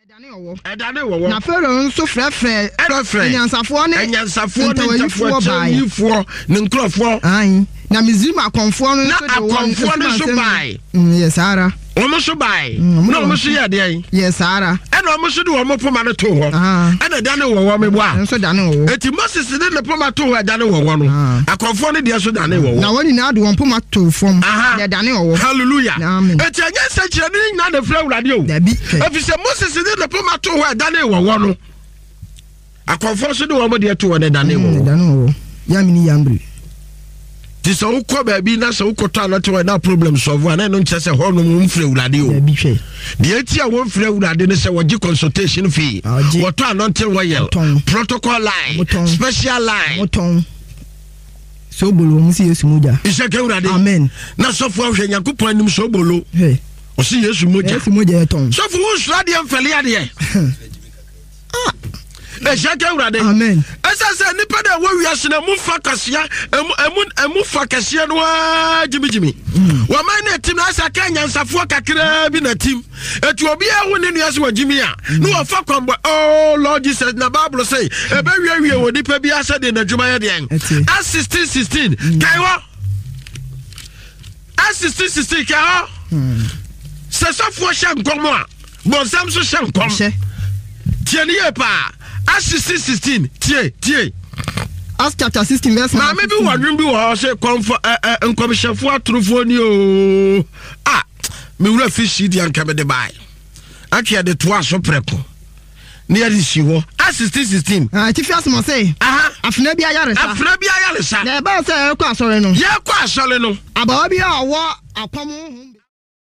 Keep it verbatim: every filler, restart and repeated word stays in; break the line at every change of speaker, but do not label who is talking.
Edane wo wo
na Pharaoh nso frefre enyansafo ne
enyansafo ne ntafo chanyifo ne nkrofo
ai na Misrim akonfo no nso
de won akonfo no so bai
yes ara
omo so bai na omo so ye de
yes ara
e na omo so de omo poma no to ho e na dane wo wo me bo a
nso dane wo
eti Moses de ne poma to ho dane wo wo no akonfo no de so dane wo wo
na woni na de won poma to fom de dane wo wo
hallelujah eti anya se kire ni na de fra urade o efi se Moses de ne poma to ho dane wo wo no akonfo so de wo mo de to ho ne dane wo
dane wo ya mini yambre
ti so ukọ baabi na so ukọtọ anoto na problem solve na no nche se ho no mfre urade o
bi hwe
de eti a wo mfre urade ne se wogi consultation fee woto anote royal protocol line special line
moton so bolo mu si Yesu moja
ise ke urade
amen
na so fo hwe Yakobon anim so bolo
he
o si Yesu moja
Yesu moja eton
so fo wo surade emfele ade ah e shaka urade
amen
esa se nipa da wo wiase na mu fa kasia emu emu emu fa kasia no jimi jimi wa man na tim na asa ka nyansafo kakra bi na tim etu obi ehu ne nu ase wa jimi a no wa fa kwambo oh Lord Jesus na Bible say e be wie wie wo nipa bi asa de na dwuma ye de as sixteen sixteen kaiwo as sixteen sixteen kaiwo se safo sha nkomo a bonsam so sha nkom tieni ye pa as sixteen sixteen tie tie
as chapter sixteen verse
na maybe wadwin bi wo say comfort eh nkomshefo atrofo ni o ah me wura fish di anka me de bai akia de to aso preko ni adi si wo as sixteen sixteen
ah ti fias mo say
aha
afna bi ayaresa
afna bi ayaresa
na ba say e kwa asore no
ye kwa asore no
aba obi a wo apam